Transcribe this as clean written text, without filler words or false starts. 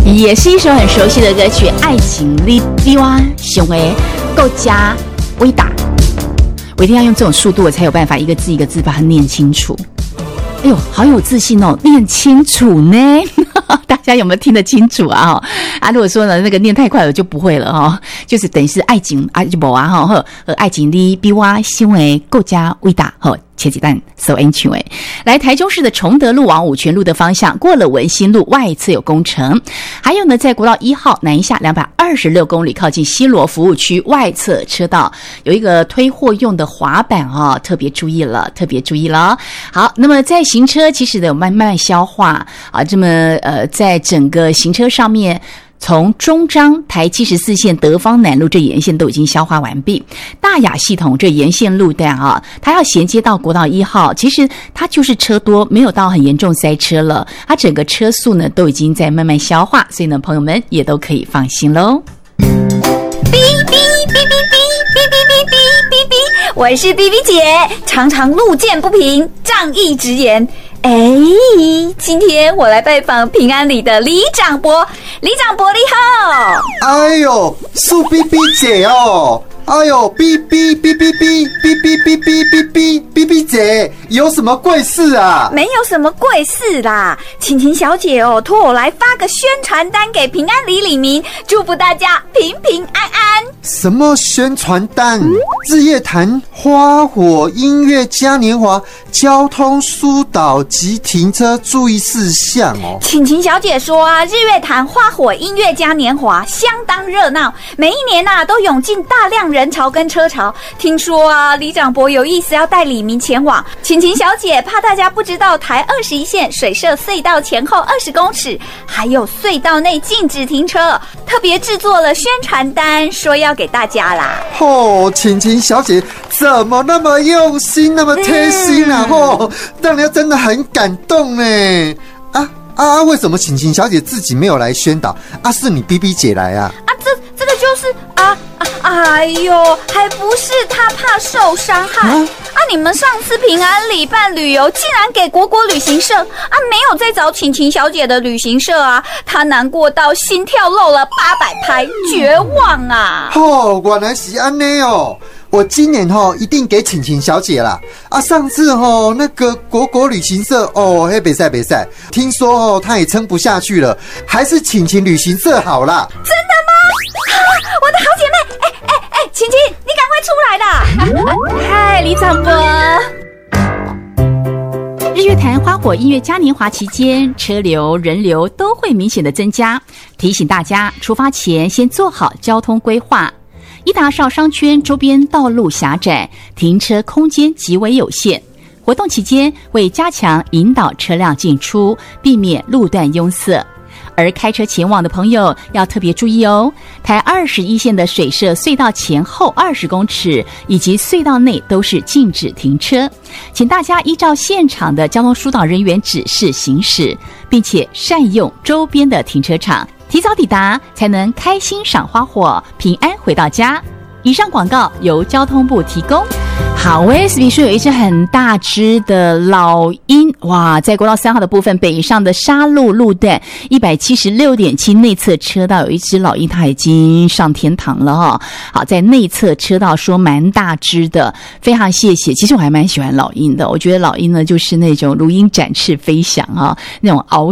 也是一首很熟悉的歌曲《爱情你比我想的更加伟大》。我一定要用这种速度，我才有办法一个字一个字把它念清楚。哎呦，好有自信哦，念清楚呢。大家有没有听得清楚啊？如果说呢那个念太快了，我就不会了哦。就是等于是爱情就无啊哈，爱情你比我想的更加伟大哈。茄子蛋so安全诶，来台中市的崇德路往五权路的方向，过了文心路外侧有工程，还有呢，在国道1号南下226公里，靠近西螺服务区外侧车道有一个推货用的滑板哦，特别注意了。好，那么在行车其实的慢慢消化啊，这么在整个行车上面。从中彰台74线德芳南路这沿线都已经消化完毕，大雅系统这沿线路段啊，它要衔接到国道1号，其实它就是车多，没有到很严重塞车了，它整个车速呢都已经在慢慢消化，所以呢朋友们也都可以放心咯。 我是 BB 姐，常常路见不平，仗义直言。今天我来拜访平安里的李长博，李长博你好。 哎呦，是 BB 姐哦。哎呦 ，BB 姐，有什么贵事啊？ 没有什么贵事啦，晴小姐哦，托我来发个宣传单给平安里里民，祝福大家平平安安。 什么宣传单？日月潭花火音乐嘉年华交通疏导及停车注意事项哦。 晴小姐说啊，日月潭花火音乐嘉年华相当热闹，每一年啊都涌进大量人潮跟车潮。听说啊，李长博有意思要带里民前往，晴小姐怕大家不知道，台21线水社隧道前后20公尺，还有隧道内禁止停车，特别制作了宣传单，说要给大家啦。 晴小姐怎么那么用心，那么贴心啊？让人真的很感动呢。为什么晴小姐自己没有来宣导啊？是你 BB 姐来啊？ 这个就是哎呦，还不是她怕受伤害你们上次平安里办旅游，竟然给国旅行社没有再找晴小姐的旅行社啊，她难过到心跳漏了800拍，绝望啊！ 原来是这样哦。我今年一定给晴小姐啦！上次那个国旅行社别赛，听说她也撑不下去了，还是晴旅行社好啦。 真的吗？我的好姐妹，晴，你赶快出来啦！ 嗨，李长博。日月潭花火音乐嘉年华期间，车流人流都会明显的增加，提醒大家出发前先做好交通规划。一达邵商圈周边道路狭窄，停车空间极为有限。活动期间为加强引导车辆进出，避免路段拥塞。而开车前往的朋友要特别注意哦，台21线的水社隧道前后20公尺以及隧道内都是禁止停车，请大家依照现场的交通疏导人员指示行驶，并且善用周边的停车场，提早抵达才能开心赏花火，平安回到家。以上广告由交通部提供。好，SB 说有一只很大只的老鹰，哇，在国道3号的部分北上的沙路路段 176.7 内侧车道有一只老鹰，它已经上天堂了哈。好，在内侧车道说蛮大只的，非常谢谢。其实我还蛮喜欢老鹰的，我觉得老鹰呢就是那种如鹰展翅飞翔啊，那种翱